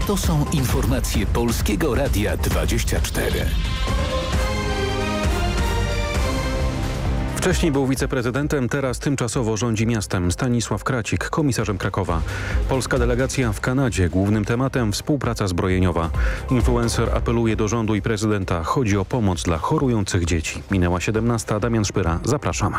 To są informacje Polskiego Radia 24. Wcześniej był wiceprezydentem, teraz tymczasowo rządzi miastem. Stanisław Kracik, komisarzem Krakowa. Polska delegacja w Kanadzie. Głównym tematem współpraca zbrojeniowa. Influencer apeluje do rządu i prezydenta. Chodzi o pomoc dla chorujących dzieci. Minęła 17. Damian Szpyra. Zapraszam.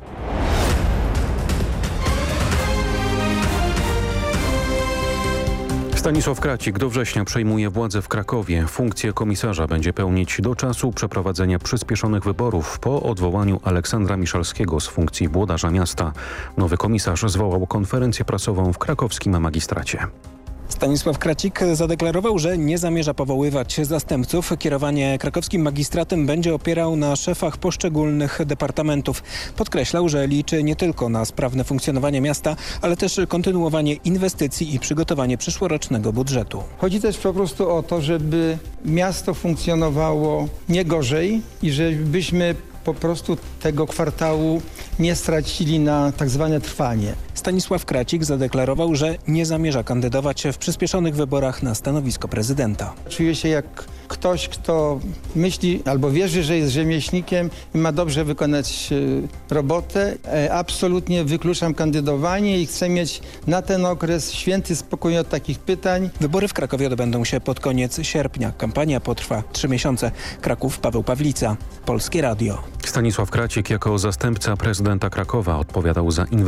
Stanisław Kracik do września przejmuje władzę w Krakowie. Funkcję komisarza będzie pełnić do czasu przeprowadzenia przyspieszonych wyborów po odwołaniu Aleksandra Miszalskiego z funkcji włodarza miasta. Nowy komisarz zwołał konferencję prasową w krakowskim magistracie. Stanisław Kracik zadeklarował, że nie zamierza powoływać zastępców. Kierowanie krakowskim magistratem będzie opierał na szefach poszczególnych departamentów. Podkreślał, że liczy nie tylko na sprawne funkcjonowanie miasta, ale też kontynuowanie inwestycji i przygotowanie przyszłorocznego budżetu. Chodzi też po prostu o to, żeby miasto funkcjonowało nie gorzej i żebyśmy po prostu tego kwartału nie stracili na tak zwane trwanie. Stanisław Kracik zadeklarował, że nie zamierza kandydować w przyspieszonych wyborach na stanowisko prezydenta. Czuję się jak ktoś, kto myśli albo wierzy, że jest rzemieślnikiem i ma dobrze wykonać robotę. Absolutnie wykluczam kandydowanie i chcę mieć na ten okres święty spokój od takich pytań. Wybory w Krakowie odbędą się pod koniec sierpnia. Kampania potrwa 3 miesiące. Kraków, Paweł Pawlica, Polskie Radio. Stanisław Kracik jako zastępca prezydenta Krakowa odpowiadał za inwestycje